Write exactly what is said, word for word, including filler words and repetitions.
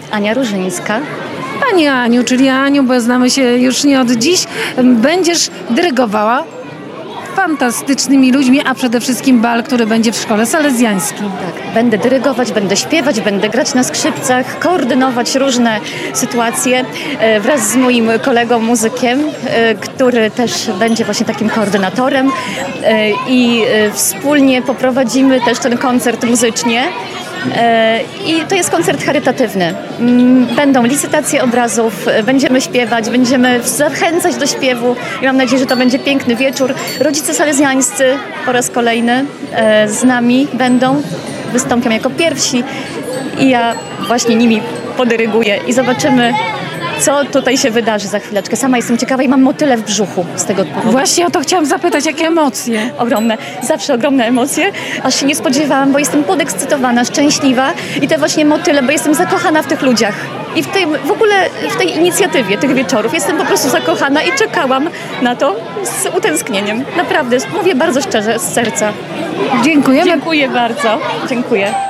Ania Różyńska. Pani Aniu, czyli Aniu, bo znamy się już nie od dziś, będziesz dyrygowała fantastycznymi ludźmi, a przede wszystkim bal, który będzie w szkole salezjańskiej. Tak, będę dyrygować, będę śpiewać, będę grać na skrzypcach, koordynować różne sytuacje e, wraz z moim kolegą muzykiem, e, który też będzie właśnie takim koordynatorem e, i e, wspólnie poprowadzimy też ten koncert muzycznie. I to jest koncert charytatywny. Będą licytacje obrazów, będziemy śpiewać, będziemy zachęcać do śpiewu i mam nadzieję, że to będzie piękny wieczór. Rodzice salezjańscy po raz kolejny z nami będą, wystąpią jako pierwsi i ja właśnie nimi podyryguję i zobaczymy, co tutaj się wydarzy za chwileczkę. Sama jestem ciekawa i mam motyle w brzuchu z tego powodu. Właśnie o to chciałam zapytać, jakie emocje? Ogromne, zawsze ogromne emocje, aż się nie spodziewałam, bo jestem podekscytowana, szczęśliwa i te właśnie motyle, bo jestem zakochana w tych ludziach i w, tej, w ogóle w tej inicjatywie tych wieczorów. Jestem po prostu zakochana i czekałam na to z utęsknieniem. Naprawdę, mówię bardzo szczerze, z serca. Dziękujemy. Dziękuję bardzo. Dziękuję.